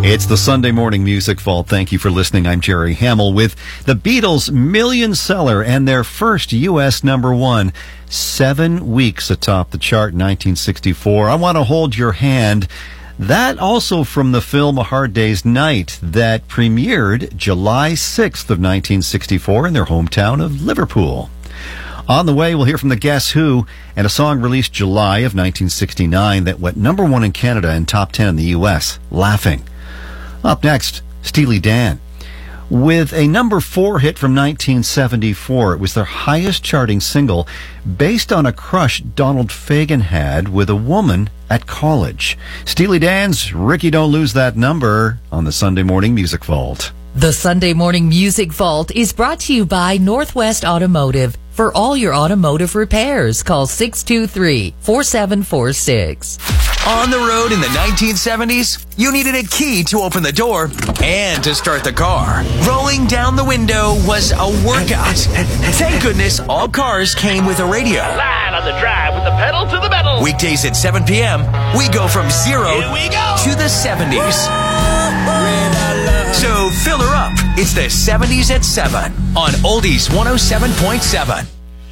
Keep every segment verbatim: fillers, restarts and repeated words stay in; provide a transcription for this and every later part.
It's the Sunday Morning Music Vault. Thank you for listening. I'm Jerry Hamill with the Beatles' million seller and their first U S number one. Seven weeks atop the chart in nineteen sixty-four. I Want to Hold Your Hand. That also from the film A Hard Day's Night that premiered July sixth of nineteen sixty-four in their hometown of Liverpool. On the way, we'll hear from the Guess Who and a song released July of nineteen sixty-nine that went number one in Canada and top ten in the U S, Laughing. Up next, Steely Dan. With a number four hit from nineteen seventy-four, it was their highest charting single based on a crush Donald Fagen had with a woman at college. Steely Dan's Ricky Don't Lose That Number on the Sunday Morning Music Vault. The Sunday Morning Music Vault is brought to you by Northwest Automotive. For all your automotive repairs, call six two three, four seven four six. On the road in the nineteen seventies, you needed a key to open the door and to start the car. Rolling down the window was a workout. Thank goodness all cars came with a radio. Line on the drive with the pedal to the metal. Weekdays at seven p.m., we go from zero Here we go. to the seventies. So fill her up. It's the seventies at seven on Oldies one oh seven point seven.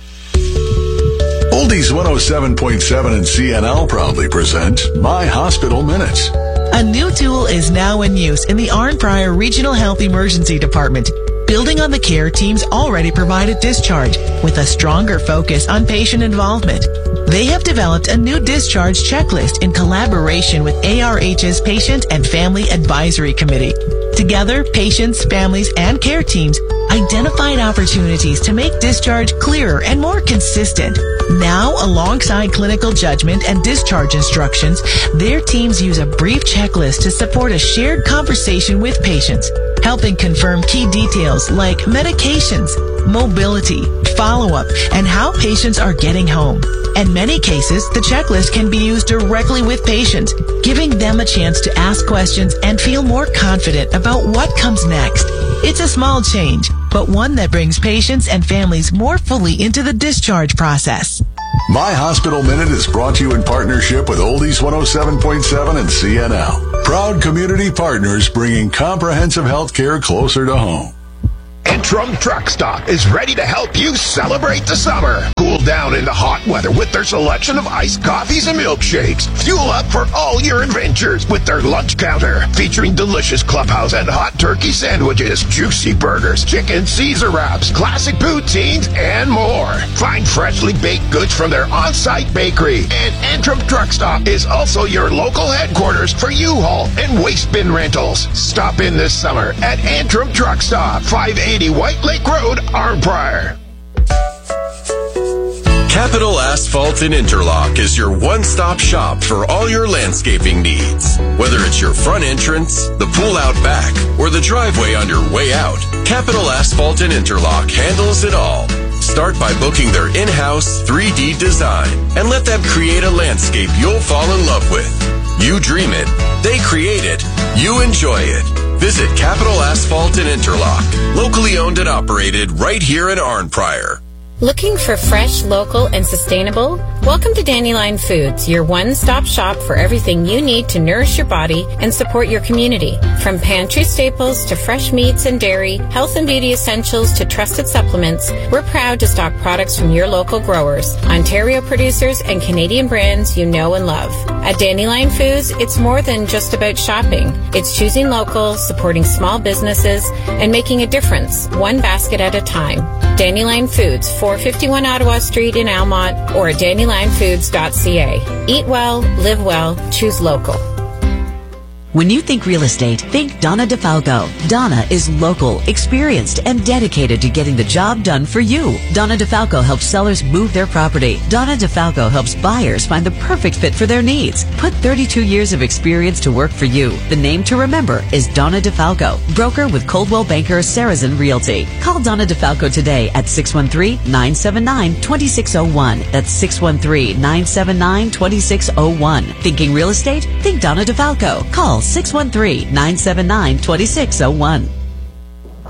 Oldies one oh seven point seven and C N L proudly present My Hospital Minutes. A new tool is now in use in the Arnprior Regional Health Emergency Department, building on the care teams already provided discharge with a stronger focus on patient involvement. They have developed a new discharge checklist in collaboration with A R H's Patient and Family Advisory Committee. Together, patients, families, and care teams identified opportunities to make discharge clearer and more consistent. Now, alongside clinical judgment and discharge instructions, their teams use a brief checklist to support a shared conversation with patients, helping confirm key details like medications, mobility, follow-up, and how patients are getting home. In many cases, the checklist can be used directly with patients, giving them a chance to ask questions and feel more confident about what comes next. It's a small change, but one that brings patients and families more fully into the discharge process. My Hospital Minute is brought to you in partnership with Oldies one oh seven point seven and C N L. Proud community partners bringing comprehensive health care closer to home. Antrim Truck Stop is ready to help you celebrate the summer. Cool down in the hot weather with their selection of iced coffees and milkshakes. Fuel up for all your adventures with their lunch counter, featuring delicious clubhouse and hot turkey sandwiches, juicy burgers, chicken Caesar wraps, classic poutines, and more. Find freshly baked goods from their on-site bakery. And Antrim Truck Stop is also your local headquarters for U-Haul and waste bin rentals. Stop in this summer at Antrim Truck Stop, five eighty White Lake Road, Arnprior. Capital Asphalt and Interlock is your one-stop shop for all your landscaping needs. Whether it's your front entrance, the pool out back, or the driveway on your way out, Capital Asphalt and Interlock handles it all. Start by booking their in-house three D design and let them create a landscape you'll fall in love with. You dream it, they create it, you enjoy it. Visit Capital Asphalt and Interlock, locally owned and operated right here in Arnprior. Looking for fresh, local, and sustainable? Welcome to Dandelion Foods, your one-stop shop for everything you need to nourish your body and support your community. From pantry staples to fresh meats and dairy, health and beauty essentials to trusted supplements, we're proud to stock products from your local growers, Ontario producers, and Canadian brands you know and love. At Dandelion Foods, it's more than just about shopping. It's choosing local, supporting small businesses, and making a difference, one basket at a time. Dandelion Foods, four fifty-one Ottawa Street in Almont, or at dandelion foods dot c a. Eat well, live well, choose local. When you think real estate, think Donna DeFalco. Donna is local, experienced, and dedicated to getting the job done for you. Donna DeFalco helps sellers move their property. Donna DeFalco helps buyers find the perfect fit for their needs. Put thirty-two years of experience to work for you. The name to remember is Donna DeFalco, broker with Coldwell Banker Sarrazin Realty. Call Donna DeFalco today at six one three, nine seven nine, two six zero one. That's six one three, nine seven nine, two six zero one. Thinking real estate? Think Donna DeFalco. Call six one three, nine seven nine, two six zero one.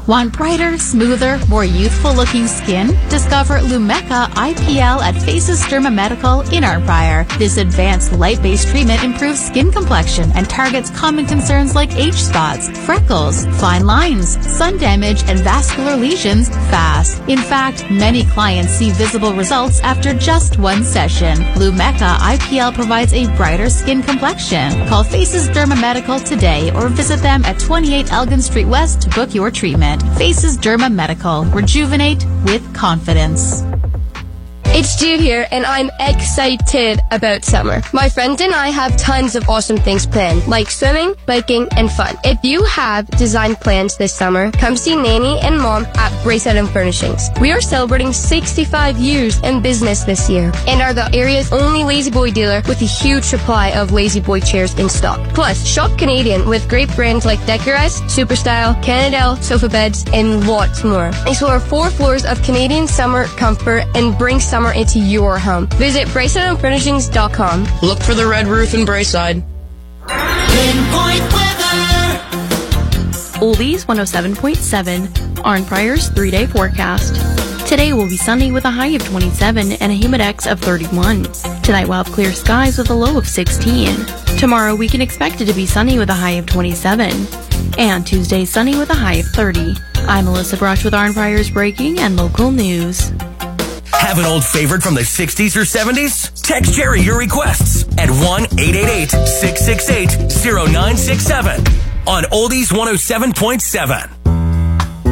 Want brighter, smoother, more youthful-looking skin? Discover Lumecca I P L at Faces Derma Medical in Arnprior. This advanced light-based treatment improves skin complexion and targets common concerns like age spots, freckles, fine lines, sun damage, and vascular lesions fast. In fact, many clients see visible results after just one session. Lumecca I P L provides a brighter skin complexion. Call Faces Derma Medical today or visit them at twenty-eight Elgin Street West to book your treatment. Faces Derma Medical. Rejuvenate with confidence. It's Jude here, and I'm excited about summer. My friends and I have tons of awesome things planned, like swimming, biking, and fun. If you have design plans this summer, come see Nanny and Mom at Bracelet and Furnishings. We are celebrating sixty-five years in business this year, and are the area's only Lazy Boy dealer with a huge supply of Lazy Boy chairs in stock. Plus, shop Canadian with great brands like Decorize, Superstyle, Canadel, sofa beds, and lots more. Explore four floors of Canadian summer comfort and bring summer into your home. Visit bracelet and furnishings dot com. Look for the red roof in Braeside. Pinpoint weather. Oldies one oh seven point seven, Arnprior's three-day forecast. Today will be sunny with a high of twenty-seven and a humidex of thirty-one. Tonight we'll have clear skies with a low of sixteen. Tomorrow we can expect it to be sunny with a high of twenty-seven. And Tuesday sunny with a high of thirty. I'm Melissa Brush with Arnprior's breaking and local news. Have an old favorite from the sixties or seventies? Text Jerry your requests at one eight eight eight, six six eight, zero nine six seven on Oldies one oh seven point seven.